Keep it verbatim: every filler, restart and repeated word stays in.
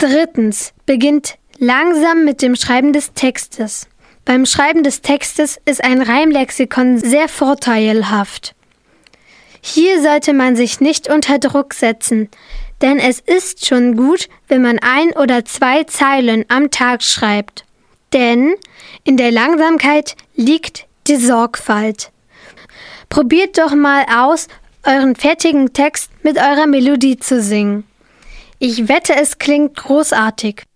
Drittens, beginnt langsam mit dem Schreiben des Textes. Beim Schreiben des Textes ist ein Reimlexikon sehr vorteilhaft. Hier sollte man sich nicht unter Druck setzen, denn es ist schon gut, wenn man ein oder zwei Zeilen am Tag schreibt. Denn in der Langsamkeit liegt die Sorgfalt. Probiert doch mal aus, euren fertigen Text mit eurer Melodie zu singen. Ich wette, es klingt großartig.